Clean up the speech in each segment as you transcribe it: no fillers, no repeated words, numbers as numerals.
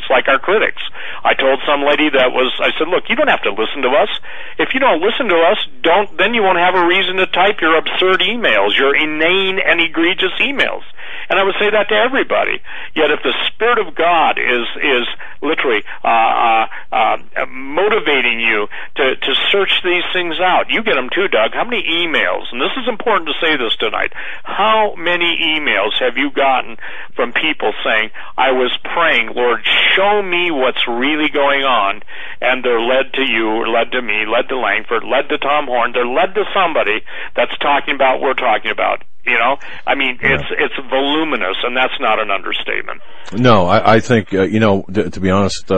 like our critics. I told some lady I said, look, you don't have to listen to us. If you don't listen to us, then you won't have a reason to type your absurd emails, your inane and egregious emails. And I would say that to everybody. Yet if the Spirit of God is literally motivating you to search these things out, you get them too, Doug. How many emails, and this is important to say this tonight, how many emails have you gotten from people saying, I was praying, Lord, show me what's really going on, and they're led to you, or led to me, led to Langford, led to Tom Horn, they're led to somebody that's talking about what we're talking about. You know, I mean, it's voluminous, and that's not an understatement. No, I think, to be honest,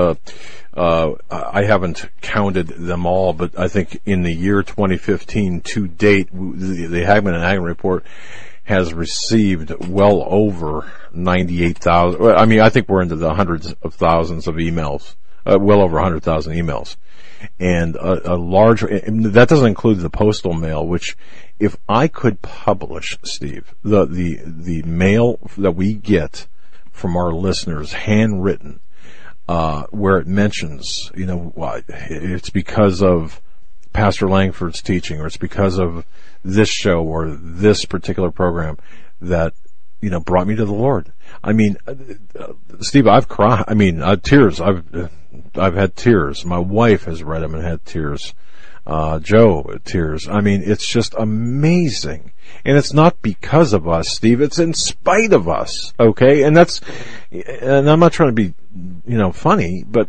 I haven't counted them all, but I think in the year 2015 to date, the Hagmann and Hagmann report has received well over 98,000. I mean, I think we're into the hundreds of thousands of emails, well over 100,000 emails. And a large, that doesn't include the postal mail, which if I could publish, Steve, the mail that we get from our listeners, handwritten, where it mentions, it's because of Pastor Langford's teaching, or it's because of this show or this particular program that, brought me to the Lord. I mean, Steve, I've cried. I mean, tears. I've had tears. My wife has read them and had tears. Joe, tears. I mean, it's just amazing. And it's not because of us, Steve. It's in spite of us. Okay? And I'm not trying to be, funny, but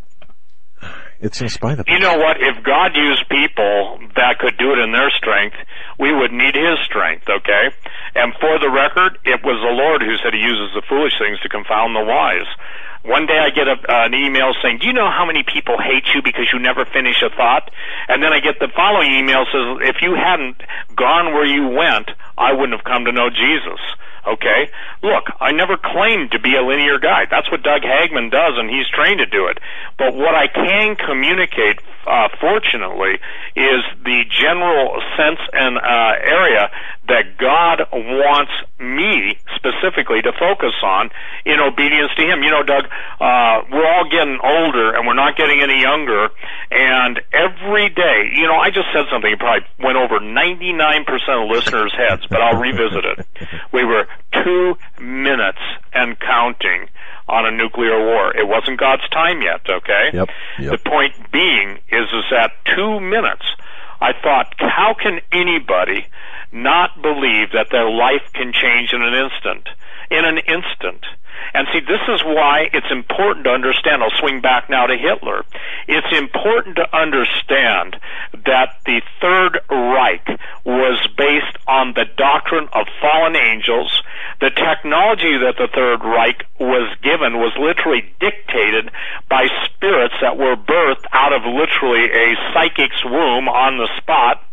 it's in spite of us. You know what? If God used people that could do it in their strength, we would need His strength, okay? And for the record, it was the Lord who said He uses the foolish things to confound the wise. One day I get an email saying, do you know how many people hate you because you never finish a thought? And then I get the following email says, if you hadn't gone where you went, I wouldn't have come to know Jesus. Okay? Look, I never claimed to be a linear guy. That's what Doug Hagmann does, and he's trained to do it. But what I can communicate, fortunately, is the general sense and area that God wants me specifically to focus on in obedience to Him. Doug, we're all getting older, and we're not getting any younger, and every day, I just said something that probably went over 99% of listeners' heads, but I'll revisit it. We were 2 minutes and counting on a nuclear war. It wasn't God's time yet, okay? Yep. The point being is that 2 minutes, I thought, how can anybody not believe that their life can change in an instant? In an instant. And see, this is why it's important to understand. I'll swing back now to Hitler. It's important to understand that the Third Reich was based on the doctrine of fallen angels. The technology that the Third Reich was given was literally dictated by spirits that were birthed out of literally a psychic's womb on the spot,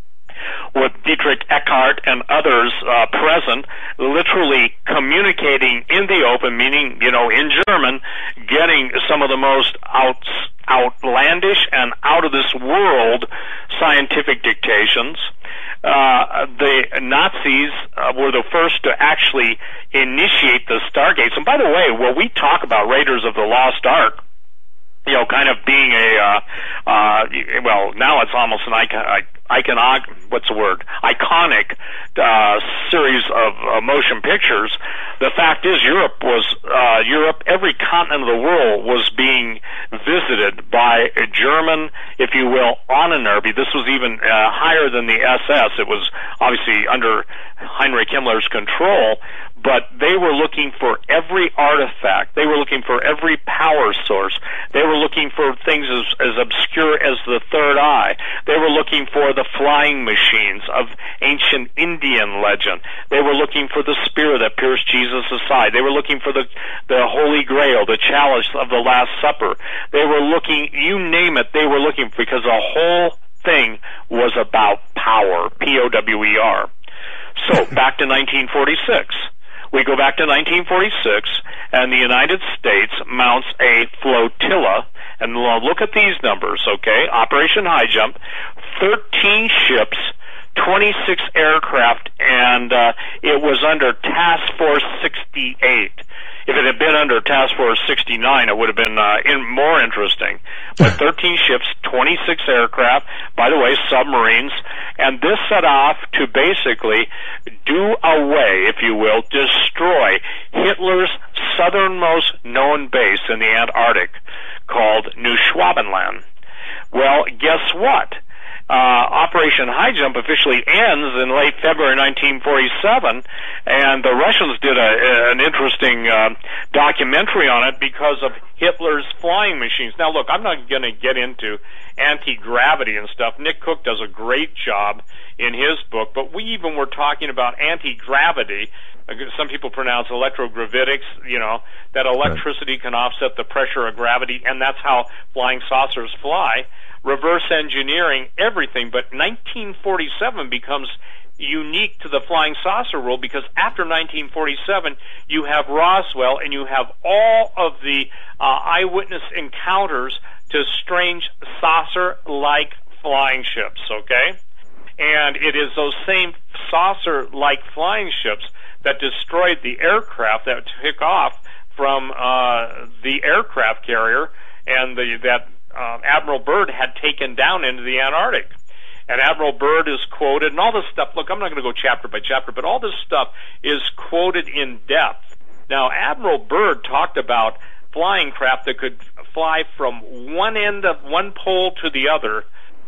with Dietrich Eckart and others present, literally communicating in the open, meaning, in German, getting some of the most outlandish and out-of-this-world scientific dictations. The Nazis were the first to actually initiate the Stargates. And by the way, when we talk about Raiders of the Lost Ark, kind of being now it's almost an iconic series of motion pictures. The fact is, Europe, every continent of the world was being visited by a German, if you will, Ahnenerbe. This was even higher than the SS. It was obviously under Heinrich Himmler's control, but they were looking for every artifact. They were looking for every power source. They were looking for things as obscure as the third eye. They were looking for the flying machines of ancient Indian legend. They were looking for the spear that pierced Jesus' side. They were looking for the Holy Grail, the chalice of the Last Supper. They were looking, you name it, they were looking, because the whole thing was about power, P-O-W-E-R. So, back to 1946. We go back to 1946, and the United States mounts a flotilla, and look at these numbers, okay? Operation High Jump, 13 ships, 26 aircraft, and it was under Task Force 68. If it had been under Task Force 69, it would have been more interesting. But 13 ships, 26 aircraft, by the way, submarines, and this set off to basically do away, if you will, destroy Hitler's southernmost known base in the Antarctic called New Schwabenland. Well, guess what? Operation High Jump officially ends in late February 1947, and the Russians did an interesting documentary on it because of Hitler's flying machines. Now, look, I'm not going to get into anti-gravity and stuff. Nick Cook does a great job in his book, but we even were talking about anti-gravity. Some people pronounce electrogravitics, that electricity can offset the pressure of gravity, and that's how flying saucers fly. Reverse engineering everything, but 1947 becomes unique to the flying saucer world because after 1947 you have Roswell and you have all of the eyewitness encounters to strange saucer-like flying ships, okay? And it is those same saucer-like flying ships that destroyed the aircraft that took off from the aircraft carrier and that Admiral Byrd had taken down into the Antarctic. And Admiral Byrd is quoted, and all this stuff, look, I'm not going to go chapter by chapter, but all this stuff is quoted in depth. Now, Admiral Byrd talked about flying craft that could fly from one end of one pole to the other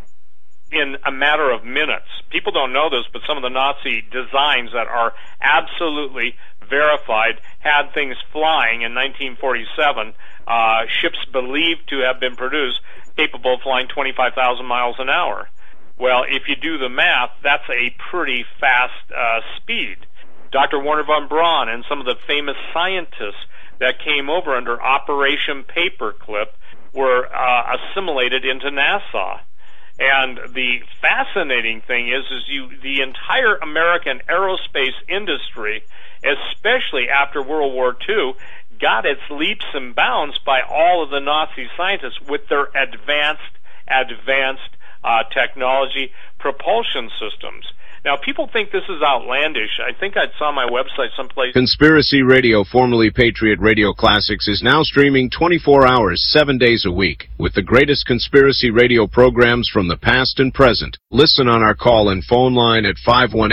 in a matter of minutes. People don't know this, but some of the Nazi designs that are absolutely verified had things flying in 1947, ships believed to have been produced capable of flying 25,000 miles an hour. Well, if you do the math, that's a pretty fast speed. Dr. Wernher von Braun and some of the famous scientists that came over under Operation Paperclip were assimilated into NASA. And the fascinating thing is the entire American aerospace industry, especially after World War II, got its leaps and bounds by all of the Nazi scientists with their advanced technology propulsion systems. Now, people think this is outlandish. I think I saw my website someplace. Conspiracy Radio, formerly Patriot Radio Classics, is now streaming 24 hours, 7 days a week, with the greatest conspiracy radio programs from the past and present. Listen on our call and phone line at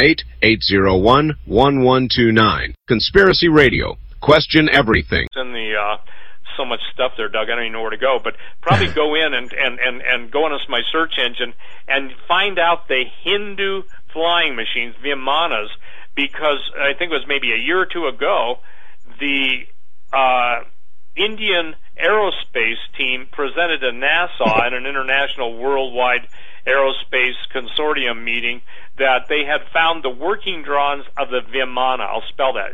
518-801-1129. Conspiracy Radio. Question everything. In the so much stuff there, Doug. I don't even know where to go, but probably go in and go on my search engine and find out the Hindu flying machines, Vimanas, because I think it was maybe a year or two ago, the Indian aerospace team presented to NASA at an international worldwide aerospace consortium meeting that they had found the working drawings of the Vimana. I'll spell that,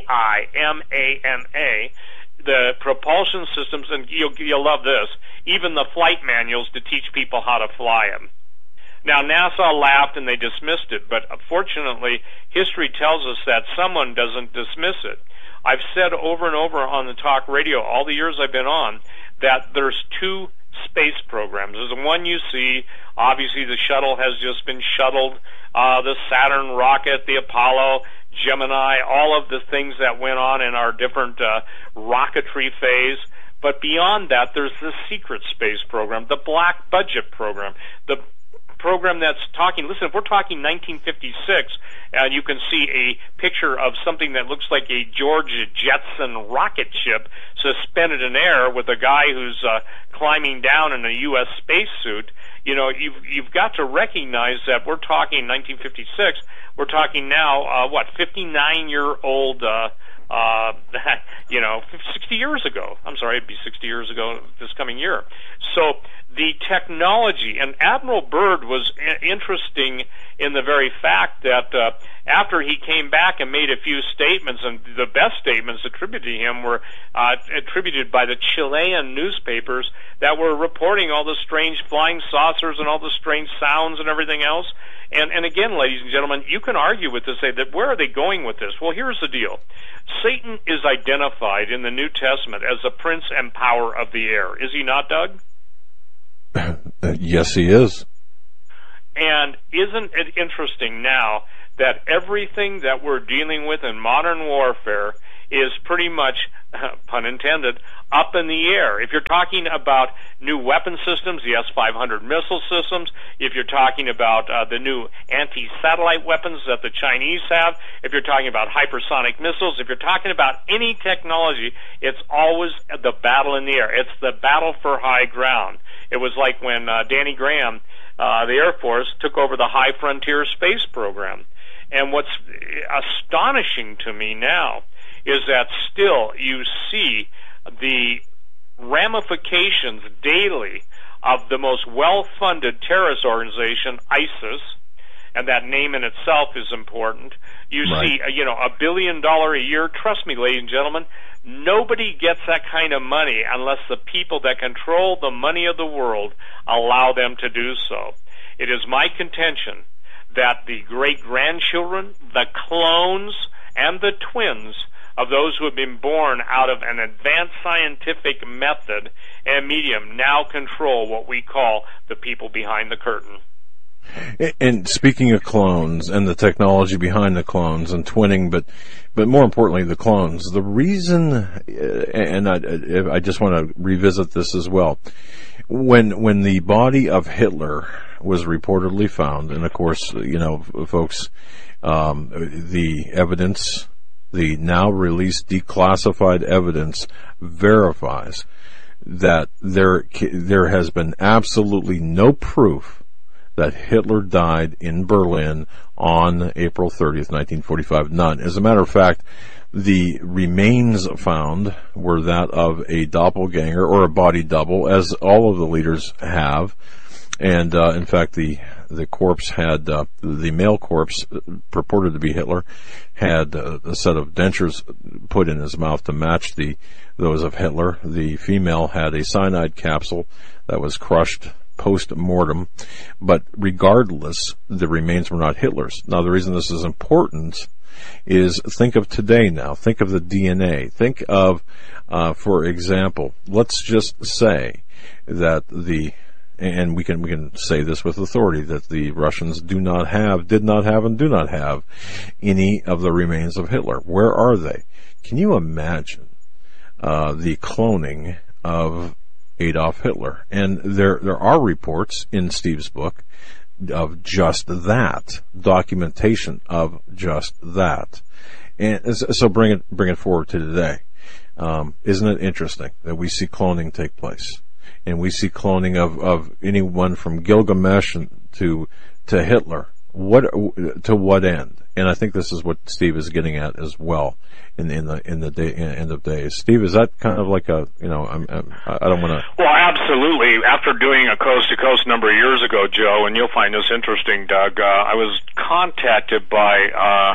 Vimana, the propulsion systems, and you'll love this, even the flight manuals to teach people how to fly them. Now, NASA laughed and they dismissed it, but fortunately, history tells us that someone doesn't dismiss it. I've said over and over on the talk radio all the years I've been on that there's two space programs. There's the one you see. Obviously, the shuttle has just been shuttled. The Saturn rocket, the Apollo, Gemini, all of the things that went on in our different rocketry phase. But beyond that, there's the secret space program, the black budget program, the program that's talking, listen, if we're talking 1956, and you can see a picture of something that looks like a George Jetson rocket ship suspended in air with a guy who's climbing down in a U.S. spacesuit, you've got to recognize that we're talking 1956, we're talking now, 59-year-old 60 years ago. I'm sorry, it'd be 60 years ago this coming year. So the technology, and Admiral Byrd was interesting in the very fact that after he came back and made a few statements, and the best statements attributed to him were attributed by the Chilean newspapers that were reporting all the strange flying saucers and all the strange sounds and everything else. And again, ladies and gentlemen, you can argue with this, say that where are they going with this? Well, here's the deal. Satan is identified in the New Testament as the prince and power of the air. Is he not, Doug? Yes, he is. And isn't it interesting now that everything that we're dealing with in modern warfare is pretty much pun intended, up in the air. If you're talking about new weapon systems, the S-500 missile systems, if you're talking about the new anti-satellite weapons that the Chinese have, if you're talking about hypersonic missiles, if you're talking about any technology, it's always the battle in the air. It's the battle for high ground. It was like when Danny Graham, the Air Force, took over the High Frontier Space Program. And what's astonishing to me now is that still you see the ramifications daily of the most well-funded terrorist organization, ISIS, and that name in itself is important. You see, $1 billion a year. Trust me, ladies and gentlemen, nobody gets that kind of money unless the people that control the money of the world allow them to do so. It is my contention that the great-grandchildren, the clones, and the twins of those who have been born out of an advanced scientific method and medium now control what we call the people behind the curtain. And speaking of clones and the technology behind the clones and twinning, but more importantly, the clones, the reason, and I just want to revisit this as well, when the body of Hitler was reportedly found, and of course, folks, the evidence, the now released declassified evidence verifies that there has been absolutely no proof that Hitler died in Berlin on April 30th, 1945. None. As a matter of fact, the remains found were that of a doppelganger or a body double, as all of the leaders have. And in fact, the corpse had the male corpse, purported to be Hitler, had a set of dentures put in his mouth to match those of Hitler. The female had a cyanide capsule that was crushed post-mortem, but regardless, the remains were not Hitler's. Now, the reason this is important is think of today now. Think of the DNA. Think of, for example, let's just say that and we can say this with authority, that the Russians did not have, and do not have any of the remains of Hitler. Where are they? Can you imagine the cloning of Adolf Hitler? And there are reports in Steve's book of just that, documentation of just that. And so bring it forward to today. Isn't it interesting that we see cloning take place? And we see cloning of anyone from Gilgamesh to Hitler. To what end? And I think this is what Steve is getting at as well in the end of days. Steve, is that kind of like I don't want to. Well, absolutely. After doing a coast to coast number of years ago, Joe, and you'll find this interesting, Doug, I was contacted by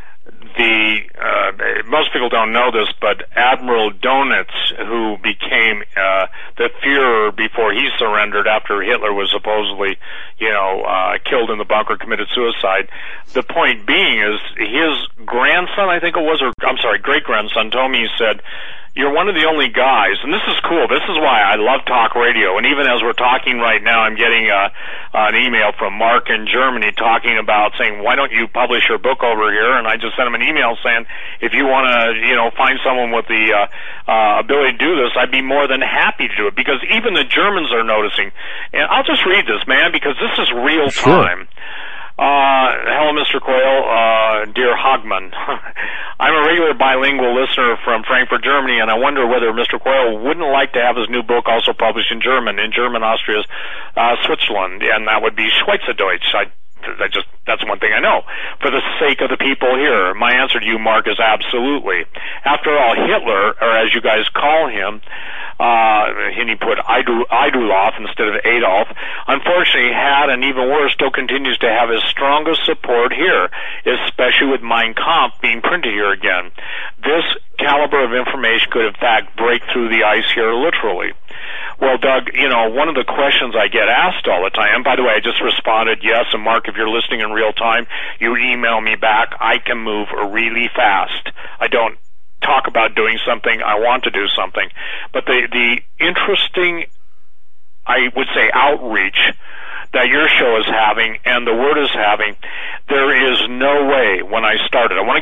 most people don't know this, but Admiral Donitz, who became the Führer before he surrendered after Hitler was supposedly, killed in the bunker, committed suicide. The point being is his grandson, I think it was, or I'm sorry, great-grandson, told me, he said, "You're one of the only guys," and this is cool. This is why I love talk radio. And even as we're talking right now, I'm getting an email from Mark in Germany talking about saying, "Why don't you publish your book over here?" And I just sent him an email saying, "If you want to, find someone with the ability to do this, I'd be more than happy to do it." Because even the Germans are noticing. And I'll just read this, man, because this is real time. Sure. Hello, Mr. Quayle, dear Hogman. I'm a regular bilingual listener from Frankfurt, Germany, and I wonder whether Mr. Quayle wouldn't like to have his new book also published in German, Austria's Switzerland, and that would be Schweizerdeutsch. That's one thing I know. For the sake of the people here, my answer to you, Mark, is absolutely. After all, Hitler, or as you guys call him, and he put Idulov instead of Adolf, unfortunately had, and even worse, still continues to have his strongest support here, especially with Mein Kampf being printed here again. This caliber of information could in fact break through the ice here literally. Well, Doug, one of the questions I get asked all the time, and by the way, I just responded yes, and Mark, if you're listening in real time, you email me back. I can move really fast. I don't talk about doing something, I want to do something. But the interesting, I would say, outreach that your show is having and the Word is having, there is no way when I started. I want to give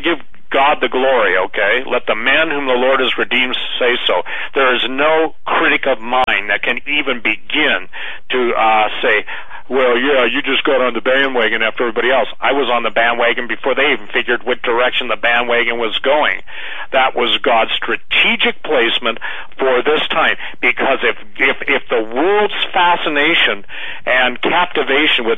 God the glory, okay? Let the man whom the Lord has redeemed say so. There is no critic of mine that can even begin to say, well, yeah, you just got on the bandwagon after everybody else. I was on the bandwagon before they even figured what direction the bandwagon was going. That was God's strategic placement for this time. Because if the world's fascination and captivation with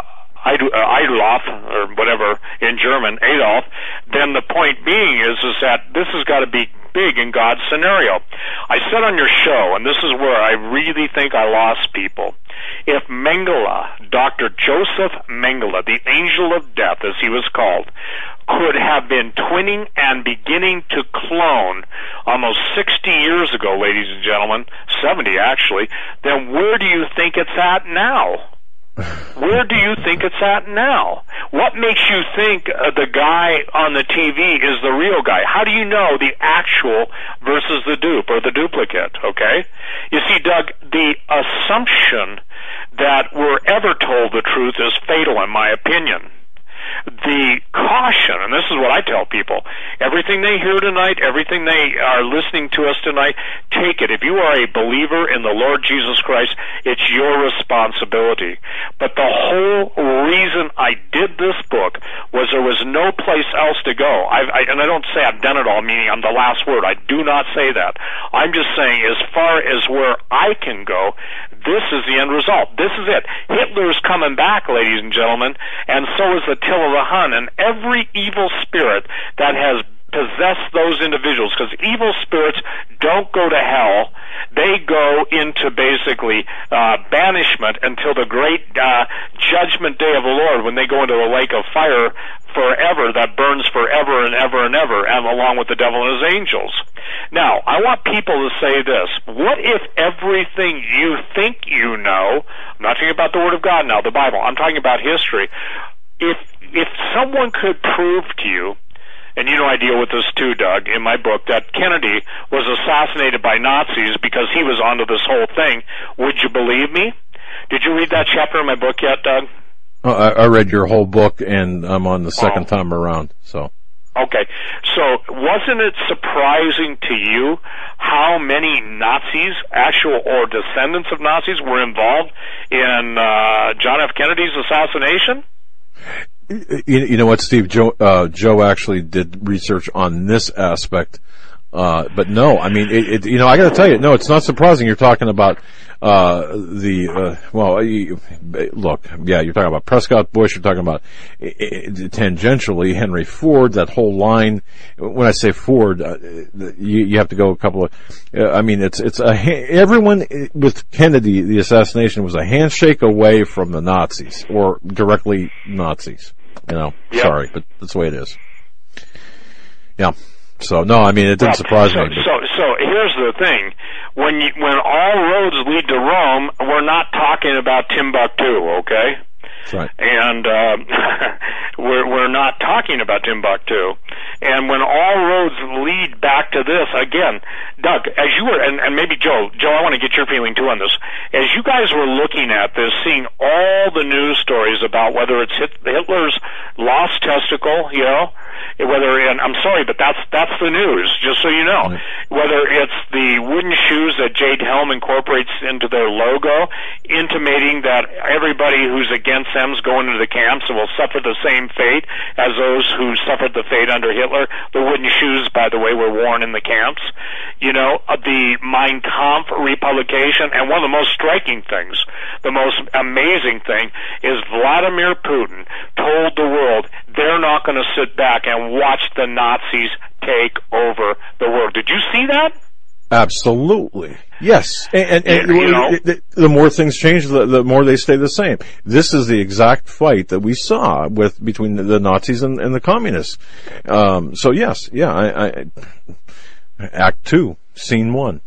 Adolf, or whatever in German, Adolf, then the point being is that this has got to be big in God's scenario. I said on your show, and this is where I really think I lost people, if Mengele, Dr. Joseph Mengele, the angel of death as he was called, could have been twinning and beginning to clone almost 60 years ago, ladies and gentlemen, 70 actually, then where do you think it's at now? Where do you think it's at now? What makes you think the guy on the TV is the real guy? How do you know the actual versus the dupe or the duplicate, okay? You see, Doug, the assumption that we're ever told the truth is fatal, in my opinion. The caution, and this is what I tell people, everything they hear tonight, everything they are listening to us tonight, take it. If you are a believer in the Lord Jesus Christ, it's your responsibility. But the whole reason I did this book was there was no place else to go. And I don't say I've done it all, meaning I'm the last word. I do not say that. I'm just saying as far as where I can go, this is the end result. This is it. Hitler's coming back, ladies and gentlemen, and so is Attila the Hun, and every evil spirit that has possessed those individuals, because evil spirits don't go to hell. They go into basically banishment until the great judgment day of the Lord, when they go into the lake of fire forever, that burns forever and ever and ever, and along with the devil and his angels. Now, I want people to say this. What if everything you think you know, I'm not talking about the Word of God now, the Bible, I'm talking about history, if someone could prove to you, and you know I deal with this too, Doug, in my book, that Kennedy was assassinated by Nazis because he was onto this whole thing, would you believe me? Did you read that chapter in my book yet, Doug? I read your whole book, and I'm on the second time around, so. Okay, so wasn't it surprising to you how many Nazis, actual or descendants of Nazis, were involved in John F. Kennedy's assassination? You know what, Steve? Joe actually did research on this aspect, but no, I mean, I got to tell you, no, it's not surprising. You're talking about look, yeah, you're talking about Prescott Bush. You're talking about tangentially Henry Ford. That whole line. When I say Ford, you have to go a couple of. I mean, everyone with Kennedy, the assassination was a handshake away from the Nazis or directly Nazis. Yep. Sorry, but that's the way it is. Yeah. So no, I mean, it didn't surprise me. So here's the thing: when all roads lead to Rome, we're not talking about Timbuktu, okay? That's right. And we're not talking about Timbuktu. And when all roads lead back to this, again, Doug, as you were, and maybe Joe, I want to get your feeling too on this. As you guys were looking at this, seeing all the news stories about whether it's Hitler's lost testicle, and I'm sorry, but that's the news, just so you know. Right. Whether it's the wooden shoes that Jade Helm incorporates into their logo, intimating that everybody who's against them's going into the camps and will suffer the same fate as those who suffered the fate under Hitler. The wooden shoes, by the way, were worn in the camps. The Mein Kampf republication, and one of the most striking things, the most amazing thing, is Vladimir Putin told the world they're not going to sit back and watch the Nazis take over the world. Did you see that? Absolutely. Yes. And the more things change, the more they stay the same. This is the exact fight that we saw between the Nazis and the communists. So yes, yeah, Act 2, Scene 1.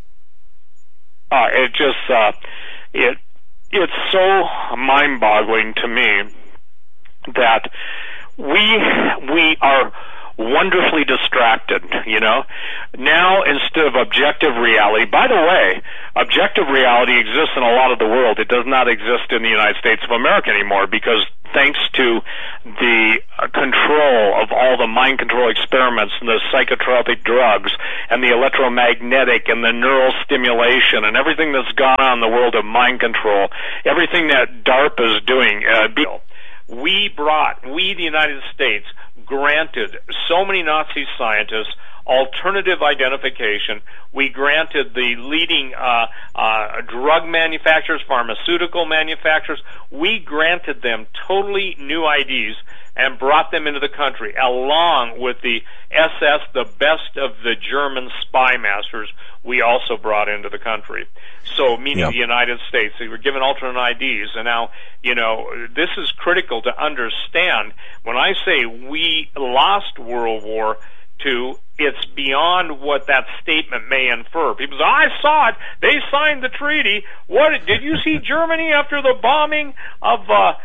It's so mind-boggling to me that we are wonderfully distracted, Now, instead of objective reality, by the way, objective reality exists in a lot of the world. It does not exist in the United States of America anymore because thanks to the control of all the mind control experiments and the psychotropic drugs and the electromagnetic and the neural stimulation and everything that's gone on in the world of mind control, everything that DARPA is doing, we, the United States, granted so many Nazi scientists alternative identification. We granted the leading drug manufacturers, pharmaceutical manufacturers, we granted them totally new IDs and brought them into the country, along with the SS, the best of the German spy masters, we also brought into the country. So, meaning the United States, they were given alternate IDs, and now, this is critical to understand. When I say we lost World War II, it's beyond what that statement may infer. People say, I saw it. They signed the treaty. What did you see Germany after the bombing of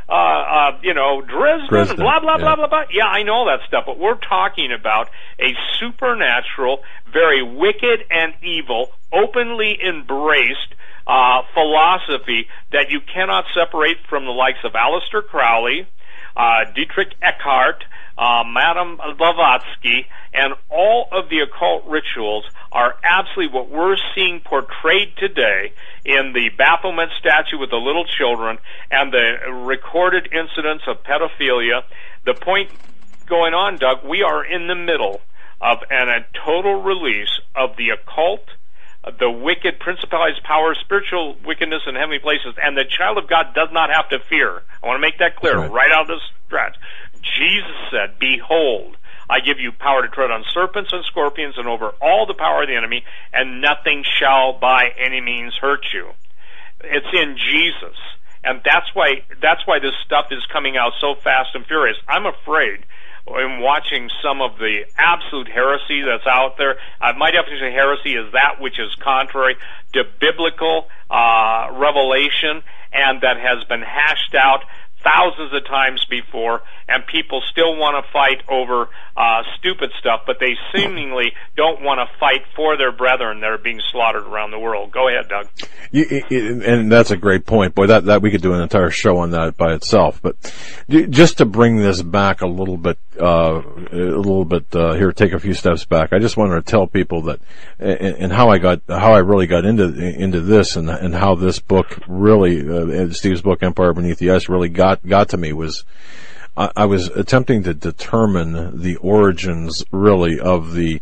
Dresden? Blah blah blah blah blah. Yeah, I know that stuff. But we're talking about a supernatural, very wicked and evil, openly embraced philosophy that you cannot separate from the likes of Aleister Crowley, Dietrich Eckhart, Madame Blavatsky, and all of the occult rituals are absolutely what we're seeing portrayed today in the Baphomet statue with the little children and the recorded incidents of pedophilia. The point going on, Doug, we are in the middle of a total release of the occult, the wicked principalities, powers, spiritual wickedness in heavenly places, and the child of God does not have to fear. I want to make that clear right out of this stretch. Jesus said, behold, I give you power to tread on serpents and scorpions and over all the power of the enemy, and nothing shall by any means hurt you. It's in Jesus. And that's why this stuff is coming out so fast and furious. I'm afraid in watching some of the absolute heresy that's out there. My definition of heresy is that which is contrary to biblical revelation and that has been hashed out thousands of times before, and people still want to fight over stupid stuff, but they seemingly don't want to fight for their brethren that are being slaughtered around the world. Go ahead, Doug. And that's a great point. Boy, that we could do an entire show on that by itself. But just to bring this back a little bit here, take a few steps back. I just wanted to tell people that, and how I really got into this, and how this book really, Steve's book, Empire Beneath the Ice, really got to me was, I was attempting to determine the origins, really, of the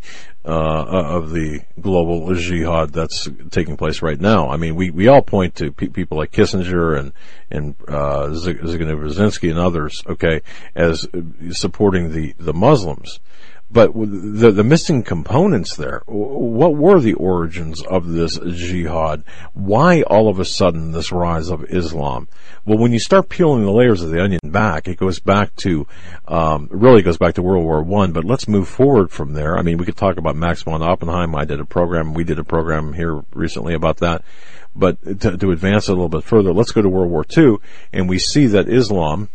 global jihad that's taking place right now. I mean, we all point to people like Kissinger and Zbigniew Brzezinski and others, okay, as supporting the Muslims. But the missing components there, what were the origins of this jihad? Why all of a sudden this rise of Islam? Well, when you start peeling the layers of the onion back, it goes back to, really goes back to World War I, but let's move forward from there. I mean, we could talk about Max von Oppenheim. We did a program here recently about that. But to advance it a little bit further, let's go to World War II, and we see that Islam,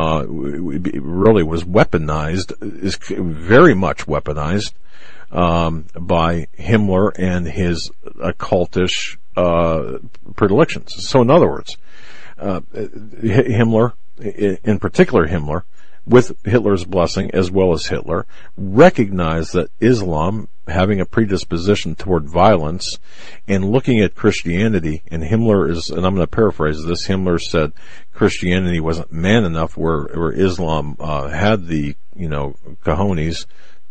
really was weaponized, is very much weaponized, by Himmler and his occultish, predilections. So in other words, Himmler, in particular Himmler, with Hitler's blessing as well as Hitler, recognized that Islam, having a predisposition toward violence, and looking at Christianity, and Himmler is, and I'm going to paraphrase this, Himmler said Christianity wasn't man enough where Islam had the, cojones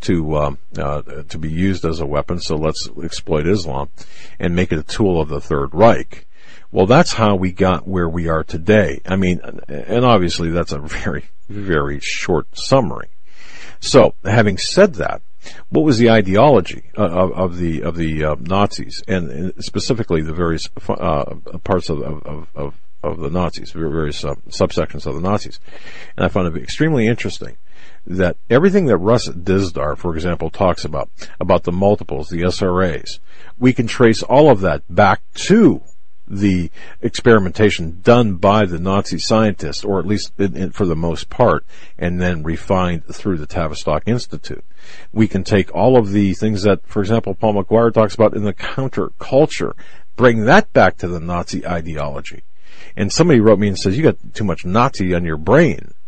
to be used as a weapon, so let's exploit Islam and make it a tool of the Third Reich. Well, that's how we got where we are today. I mean, and obviously that's a very, very short summary. So, having said that, what was the ideology of the Nazis, and specifically the various parts of the Nazis, various subsections of the Nazis? And I found it extremely interesting that everything that Russ Dizdar, for example, talks about the multiples, the SRAs, we can trace all of that back to the experimentation done by the Nazi scientists, or at least for the most part, and then refined through the Tavistock Institute. We can take all of the things that, for example, Paul McGuire talks about in the counterculture, bring that back to the Nazi ideology. And somebody wrote me and says, you got too much Nazi on your brain.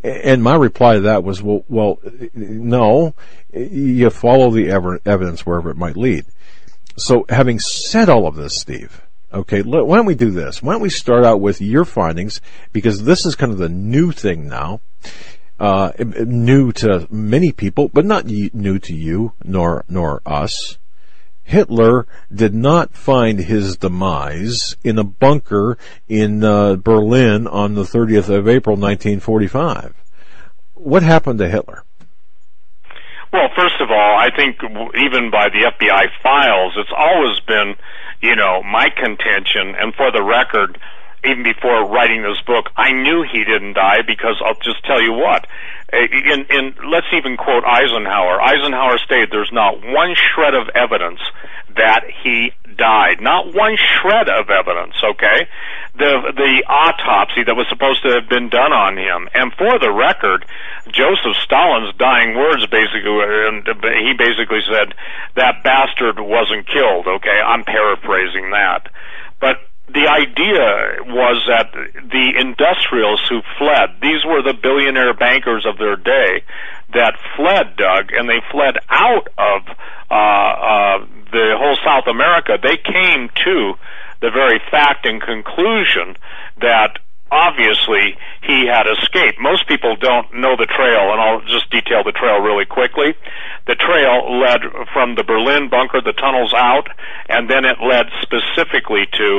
And my reply to that was, well, no, you follow the evidence wherever it might lead. So having said all of this, Steve, okay, why don't we do this? Why don't we start out with your findings, because this is kind of the new thing now, new to many people, but not new to you nor us. Hitler did not find his demise in a bunker in Berlin on the 30th of April, 1945. What happened to Hitler? Well, first of all, I think even by the FBI files, it's always been, my contention, and for the record, even before writing this book, I knew he didn't die because I'll just tell you what. Let's even quote Eisenhower. Eisenhower stated there's not one shred of evidence that he died. Not one shred of evidence, okay? The autopsy that was supposed to have been done on him. And for the record, Joseph Stalin's dying words he basically said, that bastard wasn't killed, okay? I'm paraphrasing that. But the idea was that the industrials who fled, these were the billionaire bankers of their day that fled, Doug, and they fled out of the whole South America. They came to the very fact and conclusion that obviously he had escaped. Most people don't know the trail, and I'll just detail the trail really quickly. The trail led from the Berlin bunker, the tunnels out, and then it led specifically to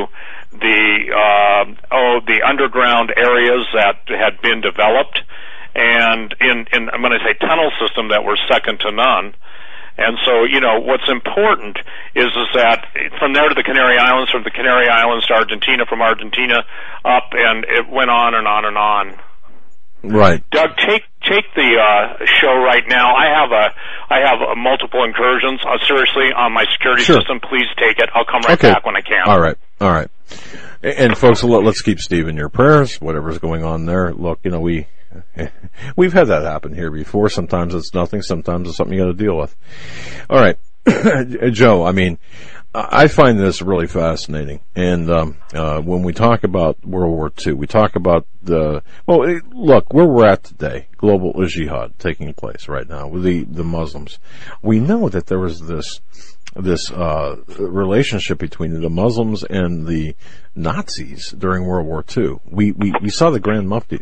the underground areas that had been developed, and when I say tunnel system, that were second to none. And so, what's important is that from there to the Canary Islands, from the Canary Islands to Argentina, from Argentina up, and it went on and on and on. Right. Doug, take the show right now. I have multiple incursions. Seriously, on my security system. Please take it. I'll come right back when I can. All right. And folks, let's keep Steve in your prayers. Whatever's going on there. Look, we've had that happen here before. Sometimes it's nothing. Sometimes it's something you got to deal with. All right, Joe. I find this really fascinating. And when we talk about World War II, we talk about look, where we're at today, global jihad taking place right now with the Muslims. We know that there was this relationship between the Muslims and the Nazis during World War II. We saw the Grand Mufti.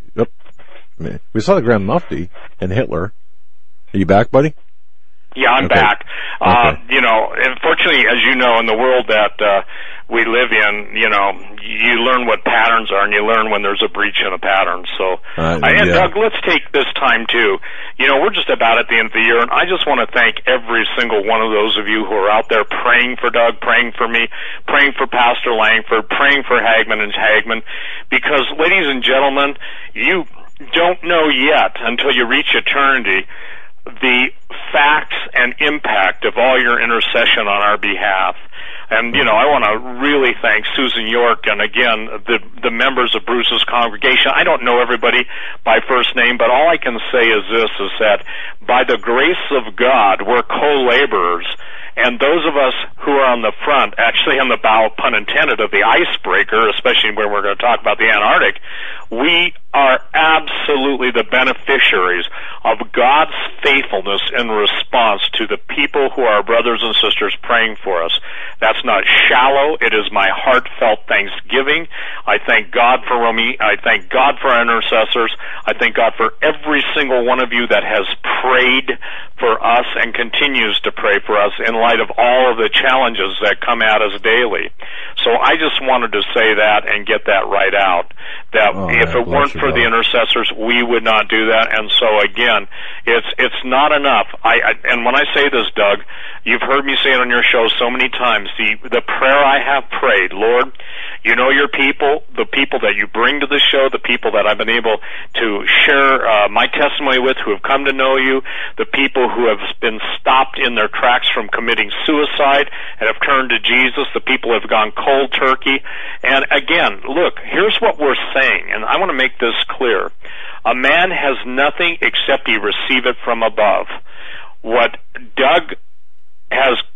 We saw the Grand Mufti and Hitler. Are you back, buddy? Yeah, I'm back. Okay. Unfortunately, as you know, in the world that we live in, you learn what patterns are, and you learn when there's a breach in a pattern. So, and Doug, let's take this time too. We're just about at the end of the year, and I just want to thank every single one of those of you who are out there praying for Doug, praying for me, praying for Pastor Langford, praying for Hagmann and Hagmann, because, ladies and gentlemen, you don't know yet until you reach eternity the facts and impact of all your intercession on our behalf. And, I want to really thank Susan York and, again, the members of Bruce's congregation. I don't know everybody by first name, but all I can say is this, is that by the grace of God, we're co-laborers. And those of us who are on the front, actually on the bow, pun intended, of the icebreaker, especially when we're going to talk about the Antarctic, we are absolutely the beneficiaries of God's faithfulness in response to the people who are brothers and sisters praying for us. That's not shallow. It is my heartfelt thanksgiving. I thank God for Romy. I thank God for our intercessors. I thank God for every single one of you that has prayed for us and continues to pray for us in light of all of the challenges that come at us daily. So I just wanted to say that and get that right out, that if it weren't for the intercessors, we would not do that. And so again, it's not enough. And when I say this, Doug, you've heard me say it on your show so many times, the prayer I have prayed, Lord, you know your people, the people that you bring to the show, the people that I've been able to share my testimony with, who have come to know you, the people who have been stopped in their tracks from committing suicide and have turned to Jesus, the people who have gone cold turkey. And again, look, here's what we're saying, and I want to make this clear. A man has nothing except he receive it from above. What Doug has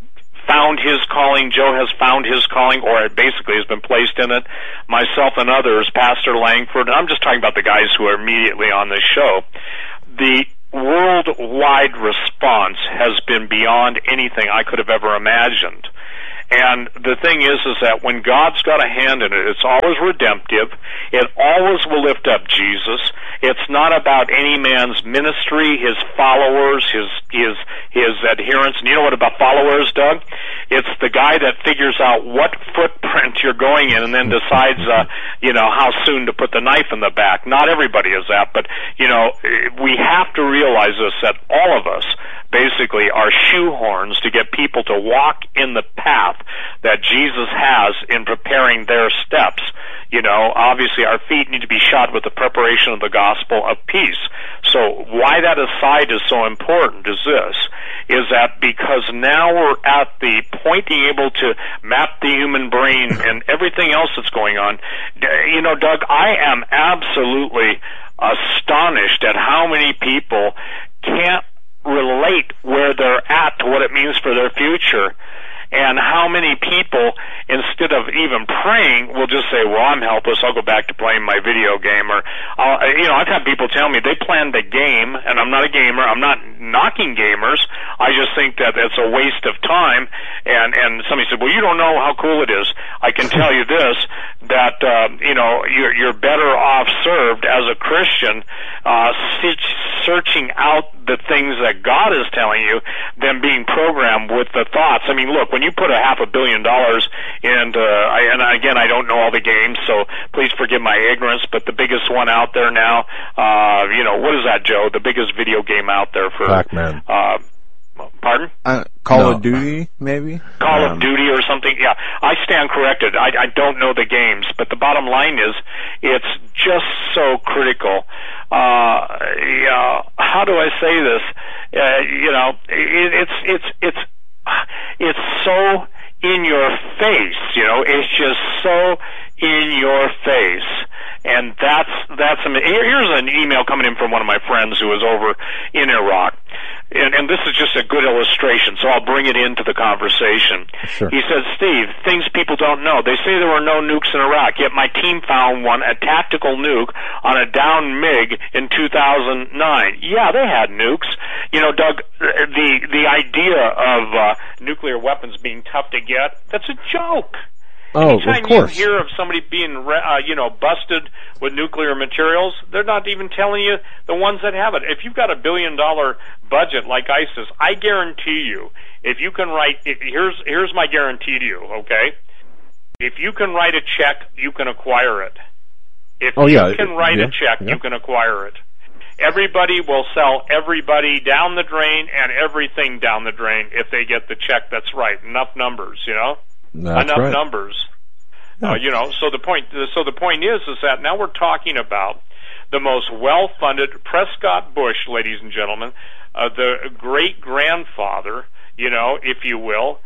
found his calling, Joe has found his calling, or it basically has been placed in it, myself and others, Pastor Langford, and I'm just talking about the guys who are immediately on this show, the worldwide response has been beyond anything I could have ever imagined. And the thing is that when God's got a hand in it, it's always redemptive. It always will lift up Jesus. It's not about any man's ministry, his followers, his adherents. And you know what about followers, Doug? It's the guy that figures out what footprint you're going in and then decides, how soon to put the knife in the back. Not everybody is that, but, we have to realize this, that all of us basically are shoehorns to get people to walk in the path that Jesus has in preparing their steps. Obviously our feet need to be shod with the preparation of the gospel of peace. So why that aside is so important is this, is that because now we're at the point being able to map the human brain and everything else that's going on. Doug, I am absolutely astonished at how many people can't relate where they're at to what it means for their future, and how many people, instead of even praying, will just say, well, I'm helpless, I'll go back to playing my video game. Or, I've had people tell me they planned a game, and I'm not a gamer, I'm not knocking gamers, I just think that it's a waste of time, and somebody said, well, you don't know how cool it is. I can tell you this, that, you're better off served as a Christian, searching out the things that God is telling you than being programmed with the thoughts. I mean, look, when you put $500 million into, and again, I don't know all the games, so please forgive my ignorance, but the biggest one out there now, what is that, Joe? The biggest video game out there for Pac-Man. Pardon? Call of Duty, maybe? Call of Duty or something. Yeah, I stand corrected. I don't know the games, but the bottom line is it's just so critical. How do I say this? It's so in your face. It's just so in your face. And here's an email coming in from one of my friends who was over in Iraq. And this is just a good illustration, so I'll bring it into the conversation. Sure. He says, Steve, things people don't know. They say there were no nukes in Iraq, yet my team found one, a tactical nuke, on a downed MiG in 2009. Yeah, they had nukes. Doug, the idea of nuclear weapons being tough to get, that's a joke. Oh, Anytime of course. you hear of somebody being, busted with nuclear materials, they're not even telling you the ones that have it. If you've got $1 billion budget like ISIS, I guarantee you, if you can write, here's my guarantee to you, okay? If you can write a check, you can acquire it. If you can write a check, you can acquire it. Everybody will sell everybody down the drain and everything down the drain if they get the check that's right. Enough numbers, That's enough right. numbers. Yeah. So the point is that now we're talking about the most well-funded Prescott Bush, ladies and gentlemen, the great-grandfather, if you will,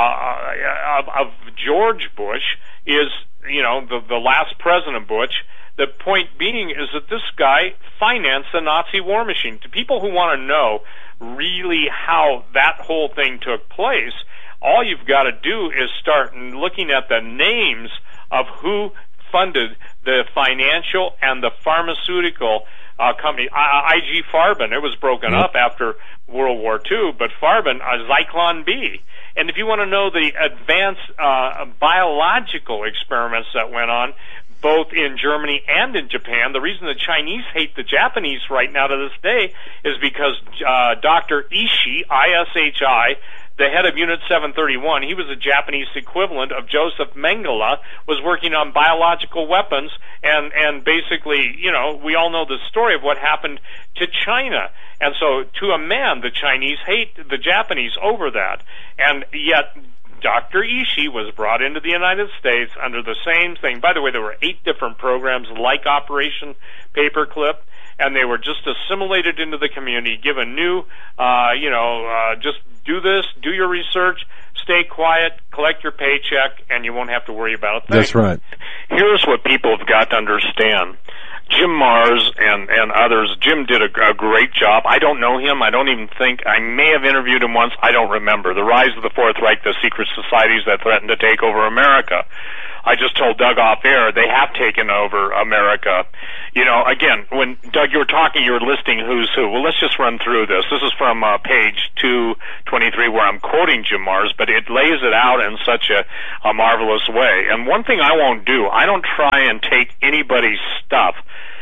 of George Bush is, the last President Bush. The point being is that this guy financed the Nazi war machine. To people who want to know really how that whole thing took place, all you've got to do is start looking at the names of who funded the financial and the pharmaceutical company. IG Farben, it was broken up after World War II, but Farben, Zyklon B. And if you want to know the advanced biological experiments that went on, both in Germany and in Japan, the reason the Chinese hate the Japanese right now to this day is because Dr. Ishii, I-S-H-I, the head of Unit 731, he was the Japanese equivalent of Joseph Mengele, was working on biological weapons, and basically, we all know the story of what happened to China. And so, to a man, the Chinese hate the Japanese over that. And yet, Dr. Ishii was brought into the United States under the same thing. By the way, there were 8 different programs like Operation Paperclip, and they were just assimilated into the community, given new, just do this, do your research, stay quiet, collect your paycheck, and you won't have to worry about a thing. That's right. Here's what people have got to understand. Jim Marrs and others. Jim did a great job. I don't know him. I don't even think, I may have interviewed him once. I don't remember. The Rise of the Fourth Reich, the secret societies that threatened to take over America. I just told Doug off air, they have taken over America. You know, again, when, Doug, you were talking, you were listing who's who. Well, let's just run through this. This is from page 223 where I'm quoting Jim Marrs, but it lays it out in such a marvelous way. And one thing I won't do, I don't try and take anybody's stuff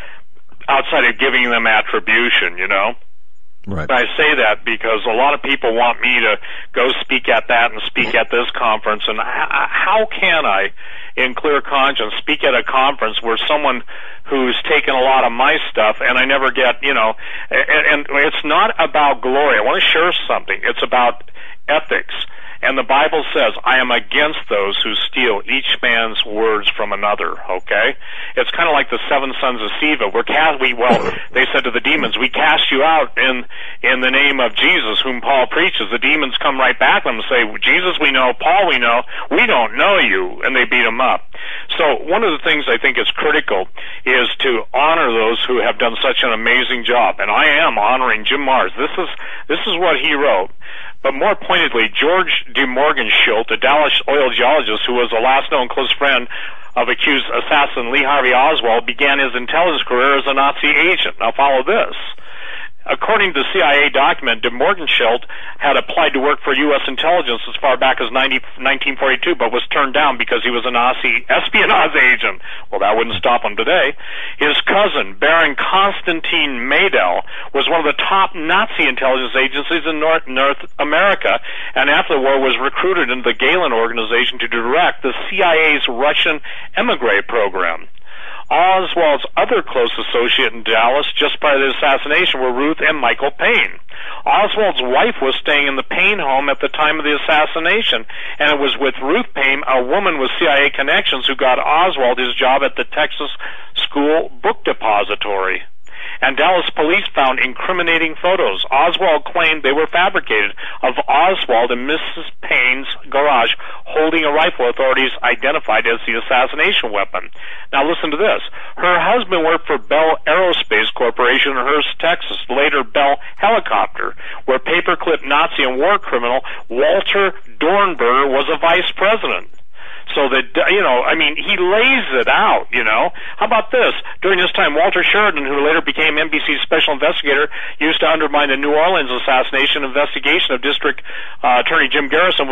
outside of giving them attribution, you know? Right. I say that because a lot of people want me to go speak at that and speak at this conference, and how can I, in clear conscience, speak at a conference where someone who's taken a lot of my stuff and I never get, you know, and it's not about glory. I want to share something. It's about ethics. And the Bible says, I am against those who steal each man's words from another, okay? It's kind of like the seven sons of Sceva. They said to the demons, we cast you out in the name of Jesus, whom Paul preaches. The demons come right back to them and say, Jesus we know, Paul we know, we don't know you, and they beat him up. So one of the things I think is critical is to honor those who have done such an amazing job. And I am honoring Jim Marrs. This is what he wrote. But more pointedly, George de Morgenschult, a Dallas oil geologist who was the last known close friend of accused assassin Lee Harvey Oswald, began his intelligence career as a Nazi agent. Now follow this. According to the CIA document, de Morgenschult had applied to work for U.S. intelligence as far back as 1942, but was turned down because he was a Nazi espionage agent. Well, that wouldn't stop him today. His cousin, Baron Konstantin Maydel, was one of the top Nazi intelligence agencies in North America, and after the war was recruited into the Gehlen organization to direct the CIA's Russian emigre program. Oswald's other close associate in Dallas just prior to the assassination were Ruth and Michael Payne. Oswald's wife was staying in the Payne home at the time of the assassination, and it was with Ruth Payne, a woman with CIA connections, who got Oswald his job at the Texas School Book Depository. And Dallas police found incriminating photos. Oswald claimed they were fabricated of Oswald in Mrs. Payne's garage holding a rifle authorities identified as the assassination weapon. Now listen to this. Her husband worked for Bell Aerospace Corporation in Hurst, Texas, later Bell Helicopter, where paperclip Nazi and war criminal Walter Dornberger was a vice president. So that, you know, I mean, he lays it out, you know. How about this? During this time, Walter Sheridan, who later became NBC's special investigator, used to undermine the New Orleans assassination investigation of District Attorney Jim Garrison, was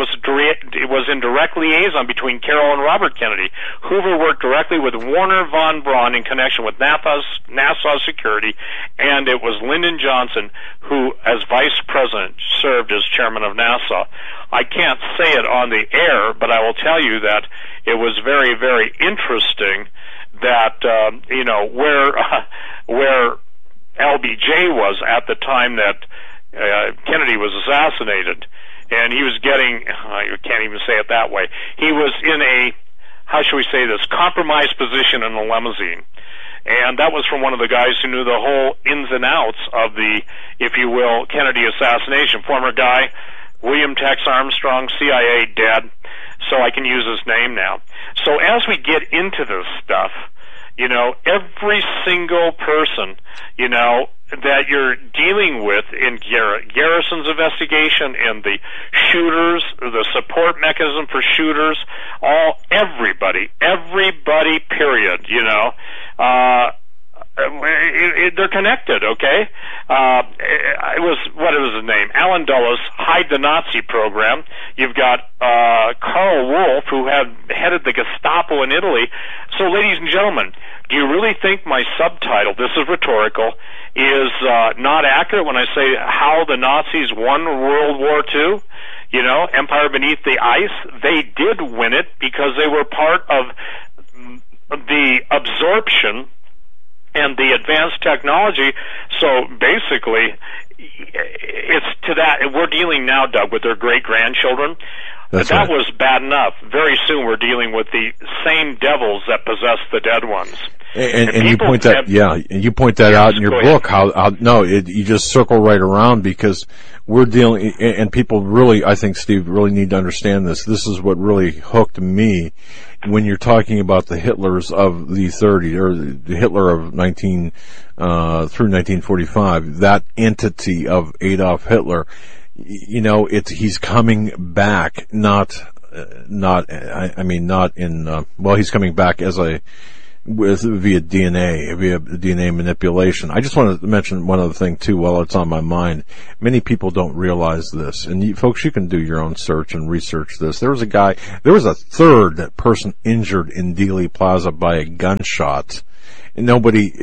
in direct liaison between Carroll and Robert Kennedy. Hoover worked directly with Warner von Braun in connection with NASA security, and it was Lyndon Johnson who, as vice president, served as chairman of NASA. I can't say it on the air, but I will tell you that it was very, very interesting that, you know, where LBJ was at the time that Kennedy was assassinated, and he was getting, you can't even say it that way, he was in a, how should we say this, compromised position in a limousine. And that was from one of the guys who knew the whole ins and outs of the, if you will, Kennedy assassination. Former guy, William Tex Armstrong, CIA, dead, so I can use his name now. So as we get into this stuff, you know, every single person, you know, that you're dealing with in Garrison's investigation and the shooters, the support mechanism for shooters, everybody, period, you know, they're connected, okay? What was his name? Alan Dulles, Hide the Nazi program. You've got Karl Wolf, who headed the Gestapo in Italy. So, ladies and gentlemen, do you really think my subtitle, this is rhetorical, is not accurate when I say how the Nazis won World War II? You know, Empire Beneath the Ice? They did win it because they were part of the absorption and the advanced technology. So basically, it's to that. We're dealing now, Doug, with their great-grandchildren. That's that right. was bad enough. Very soon we're dealing with the same devils that possess the dead ones. And you point that, you point that out in your book. You just circle right around, because we're dealing, and people really, I think, Steve, really need to understand this. This is what really hooked me when you're talking about the Hitlers of the 30s, or the Hitler of through 1945, that entity of Adolf Hitler. You know, he's coming back, he's coming back via DNA manipulation. I just wanted to mention one other thing too while it's on my mind. Many people don't realize this, and folks, you can do your own search and research this. There was a third person injured in Dealey Plaza by a gunshot. And no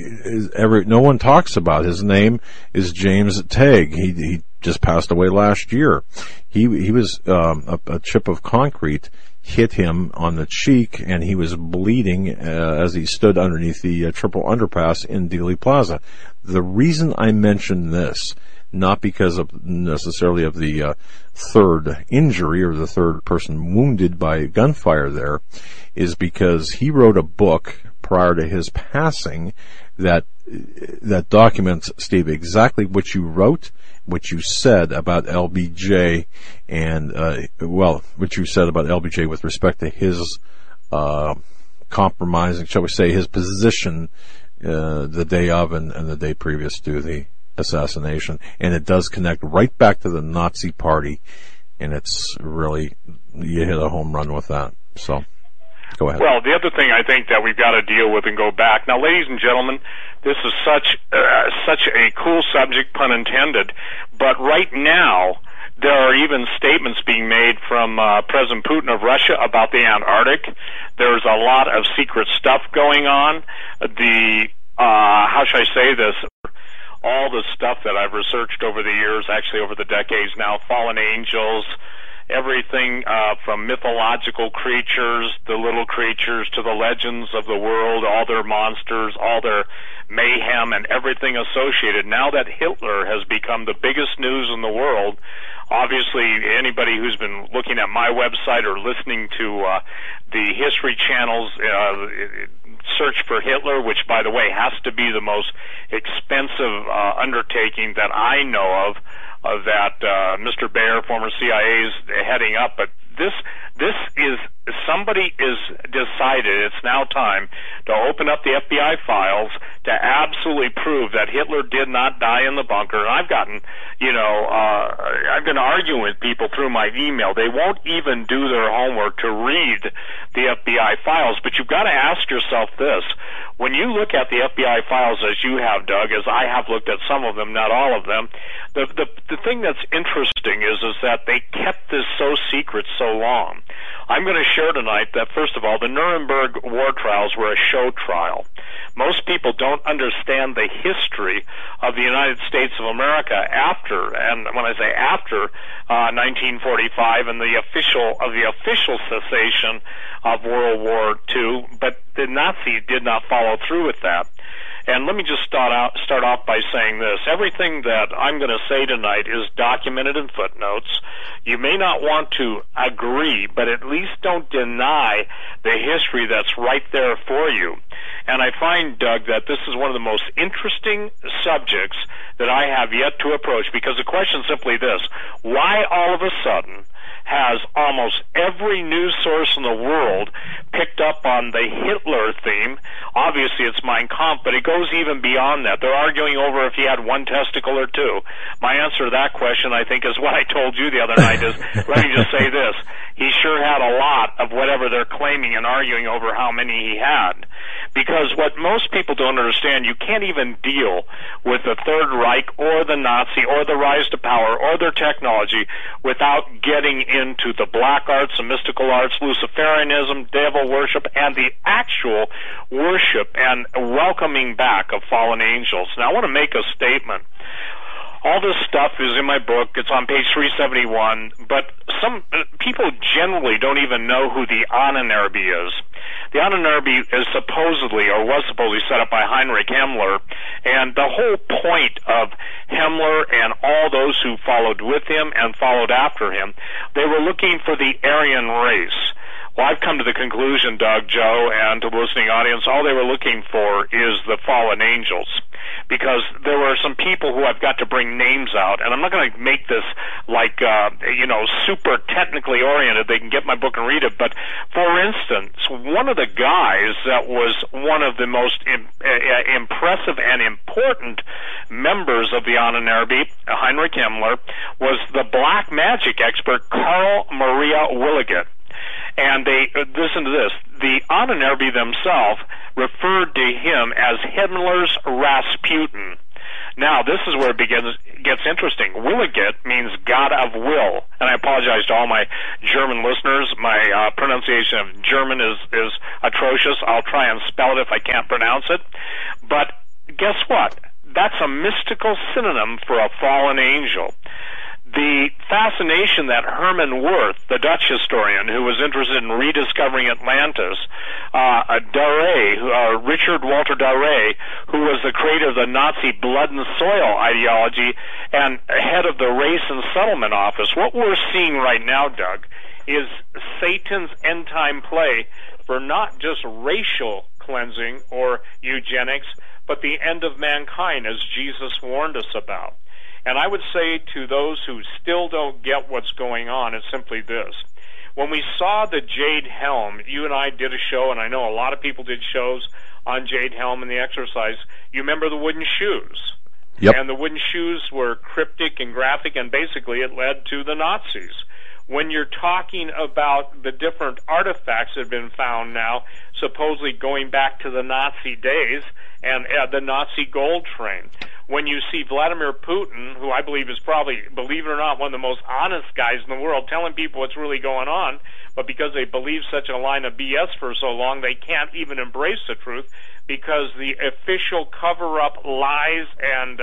one talks about. His name is James Tague. He just passed away last year. He was a chip of concrete hit him on the cheek, and he was bleeding as he stood underneath the triple underpass in Dealey Plaza. The reason I mention this, not because of necessarily of the third injury or the third person wounded by gunfire there, is because he wrote a book prior to his passing that documents, Steve, exactly what you wrote, what you said about LBJ, and what you said about LBJ with respect to his compromising, shall we say, his position the day of and the day previous to the assassination. And it does connect right back to the Nazi Party, and it's really, you hit a home run with that. So go ahead. Well, the other thing I think that we've got to deal with and go back. Now, ladies and gentlemen, this is such a cool subject, pun intended, but right now there are even statements being made from President Putin of Russia about the Antarctic. There's a lot of secret stuff going on. How should I say this? All the stuff that I've researched over the years, actually over the decades now, fallen angels, everything from mythological creatures, the little creatures, to the legends of the world, all their monsters, all their mayhem, and everything associated. Now that Hitler has become the biggest news in the world, obviously anybody who's been looking at my website or listening to the History Channel's search for Hitler, which, by the way, has to be the most expensive undertaking that I know of, that Mr. Baer, former CIA, is heading up. But this is, somebody is decided it's now time to open up the FBI files to absolutely prove that Hitler did not die in the bunker. And I've gotten, I've been arguing with people through my email. They won't even do their homework to read the FBI files. But you've got to ask yourself this. When you look at the FBI files, as you have, Doug, as I have looked at some of them, not all of them, the thing that's interesting is that they kept this so secret so long. I'm going to share tonight that, first of all, the Nuremberg war trials were a show trial. Most people don't understand the history of the United States of America after, and when I say after 1945 and the official cessation of World War II, but the Nazis did not follow through with that. And let me just start off by saying this. Everything that I'm going to say tonight is documented in footnotes. You may not want to agree, but at least don't deny the history that's right there for you. And I find, Doug, that this is one of the most interesting subjects that I have yet to approach, because the question is simply this: why all of a sudden has almost every news source in the world picked up on the Hitler theme? Obviously, it's Mein Kampf, but it goes even beyond that. They're arguing over if he had one testicle or two. My answer to that question, I think, is what I told you the other night, is, let me just say this. He sure had a lot of whatever they're claiming and arguing over how many he had. Because what most people don't understand, you can't even deal with the Third Reich or the Nazi or the rise to power or their technology without getting into the black arts and mystical arts, Luciferianism, devil worship, and the actual worship and welcoming back of fallen angels. Now, I want to make a statement. All this stuff is in my book. It's on page 371. But some people generally don't even know who the Ahnenerbe is. The Ahnenerbe is supposedly, or was supposedly, set up by Heinrich Himmler And the whole point of Himmler and all those who followed with him and followed after him, they were looking for the Aryan race. Well, I've come to the conclusion, Doug, Joe, and to the listening audience, all they were looking for is the fallen angels. Because there were some people who I've got to bring names out, and I'm not going to make this like, super technically oriented. They can get my book and read it. But, for instance, one of the guys that was one of the most impressive and important members of the Ahnenerbe, Heinrich Himmler, was the black magic expert Karl Maria Williget. And they, listen to this, the Ahnenerbe themselves referred to him as Himmler's Rasputin. Now, this is where it gets interesting. Williget means God of will. And I apologize to all my German listeners. My pronunciation of German is atrocious. I'll try and spell it if I can't pronounce it. But guess what? That's a mystical synonym for a fallen angel. The fascination that Herman Wirth, the Dutch historian who was interested in rediscovering Atlantis, Richard Walter Daré, who was the creator of the Nazi blood and soil ideology and head of the Race and Settlement Office, what we're seeing right now, Doug, is Satan's end-time play for not just racial cleansing or eugenics, but the end of mankind, as Jesus warned us about. And I would say to those who still don't get what's going on, it's simply this. When we saw the Jade Helm, you and I did a show, and I know a lot of people did shows on Jade Helm and the exercise. You remember the wooden shoes? Yep. And the wooden shoes were cryptic and graphic, and basically it led to the Nazis. When you're talking about the different artifacts that have been found now, supposedly going back to the Nazi days, and the Nazi gold train. When you see Vladimir Putin, who I believe is probably, believe it or not, one of the most honest guys in the world, telling people what's really going on, but because they believe such a line of BS for so long, they can't even embrace the truth, because the official cover-up lies and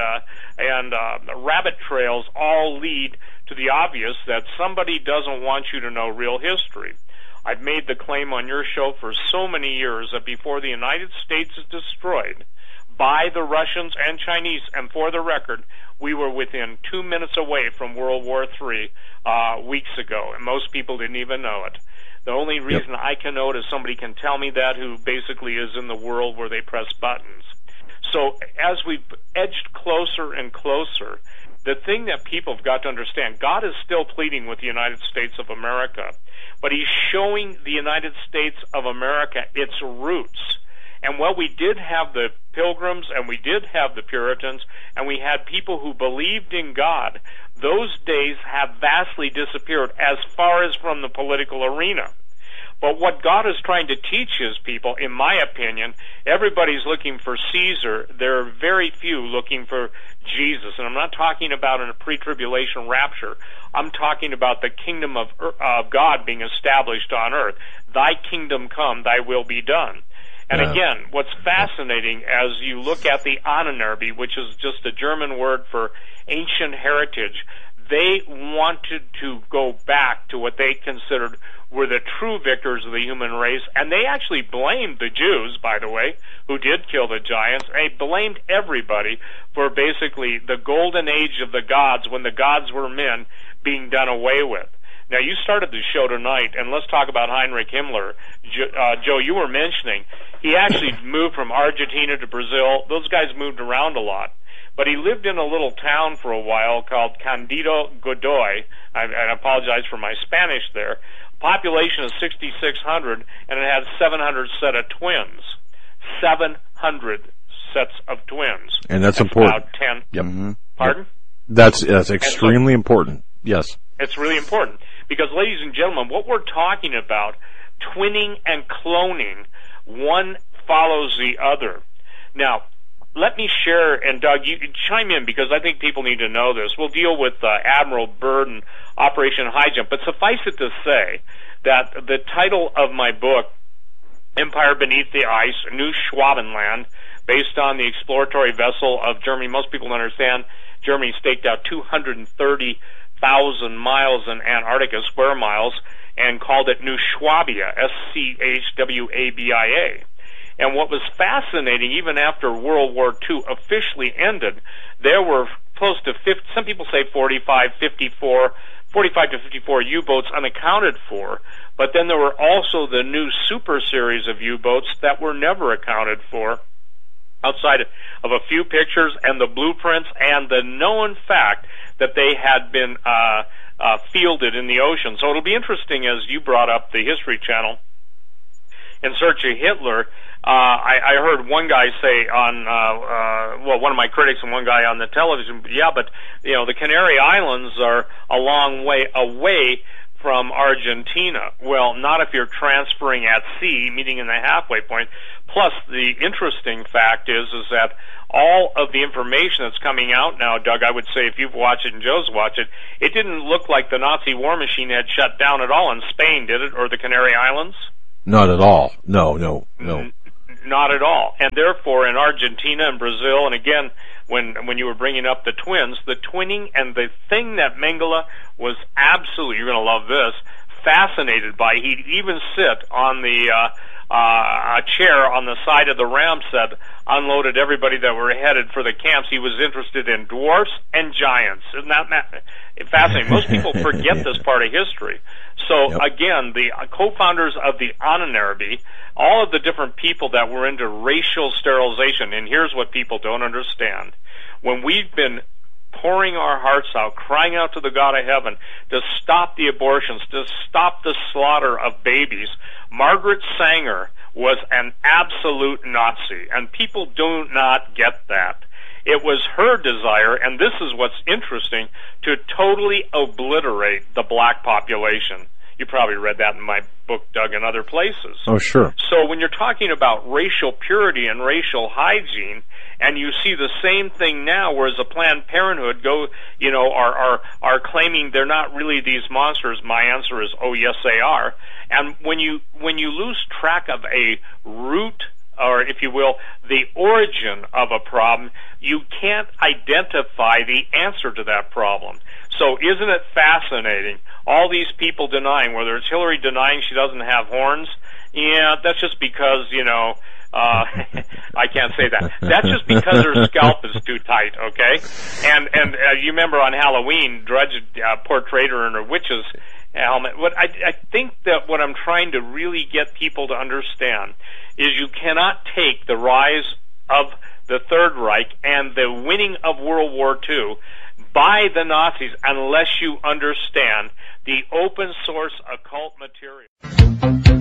rabbit trails all lead to the obvious that somebody doesn't want you to know real history. I've made the claim on your show for so many years that before the United States is destroyed by the Russians and Chinese, and for the record, we were within 2 minutes away from World War III weeks ago, and most people didn't even know it. The only reason I can know it is somebody can tell me that who basically is in the world where they press buttons. So as we've edged closer and closer, the thing that people have got to understand, God is still pleading with the United States of America, but he's showing the United States of America its roots. And while we did have the Pilgrims and we did have the Puritans and we had people who believed in God, those days have vastly disappeared as far as from the political arena. But what God is trying to teach his people, in my opinion, everybody's looking for Caesar. There are very few looking for Jesus. And I'm not talking about in a pre-tribulation rapture. I'm talking about the kingdom of God being established on earth. Thy kingdom come, thy will be done. And again, what's fascinating as you look at the Ahnenerbe, which is just a German word for ancient heritage, they wanted to go back to what they considered were the true victors of the human race, and they actually blamed the Jews, by the way, who did kill the giants. They blamed everybody for basically the golden age of the gods, when the gods were men, being done away with. Now, you started the show tonight, and let's talk about Heinrich Himmler. Joe, you were mentioning, he actually moved from Argentina to Brazil. Those guys moved around a lot. But he lived in a little town for a while called Candido Godoy. I apologize for my Spanish there. Population is 6,600, and it had 700 set of twins. 700 sets of twins. And that's important. About 10. Yep. Mm-hmm. Pardon? That's extremely important. Yes. It's really important. Because, ladies and gentlemen, what we're talking about, twinning and cloning, one follows the other. Now, let me share, and Doug, you chime in, because I think people need to know this. We'll deal with Admiral Byrd and Operation High Jump, but suffice it to say that the title of my book, Empire Beneath the Ice, New Schwabenland, based on the exploratory vessel of Germany. Most people don't understand Germany staked out 230,000 miles in Antarctica, square miles, and called it New Schwabia, Schwabia. And what was fascinating, even after World War II officially ended, there were close to 50, some people say 45 to 54 U-boats unaccounted for, but then there were also the new super series of U-boats that were never accounted for, outside of a few pictures and the blueprints and the known fact that they had been fielded in the ocean. So it'll be interesting, as you brought up the History Channel, In Search of Hitler. I heard one guy say on, one of my critics and one guy on the television, yeah, but, the Canary Islands are a long way away from Argentina. Well, not if you're transferring at sea, meeting in the halfway point. Plus, the interesting fact is that all of the information that's coming out now, Doug, I would say if you've watched it and Joe's watched it, it didn't look like the Nazi war machine had shut down at all in Spain, did it, or the Canary Islands? Not at all. No. Not at all. And therefore, in Argentina and Brazil, and again, when you were bringing up the twins, the twinning, and the thing that Mengele was absolutely, you're going to love this, fascinated by, he'd even sit on the a chair on the side of the ram set, unloaded everybody that were headed for the camps. He was interested in dwarfs and giants. Isn't that fascinating? Most people forget this part of history. So, again, the co-founders of the Ahnenerbe, all of the different people that were into racial sterilization, and here's what people don't understand. When we've been pouring our hearts out, crying out to the God of heaven to stop the abortions, to stop the slaughter of babies, Margaret Sanger was an absolute Nazi, and people do not get that. It was her desire, and this is what's interesting, to totally obliterate the black population. You probably read that in my book, Doug, and other places. Oh, sure. So when you're talking about racial purity and racial hygiene, and you see the same thing now, whereas the Planned Parenthood are claiming they're not really these monsters, my answer is, oh, yes, they are. And when you lose track of a root, or if you will, the origin of a problem, you can't identify the answer to that problem. So isn't it fascinating? All these people denying, whether it's Hillary denying she doesn't have horns, yeah, that's just because, I can't say that. That's just because her scalp is too tight, okay? And you remember on Halloween, Drudge portrayed her in her witch's helmet. What I think that what I'm trying to really get people to understand is you cannot take the rise of the Third Reich and the winning of World War II by the Nazis unless you understand the open source occult material.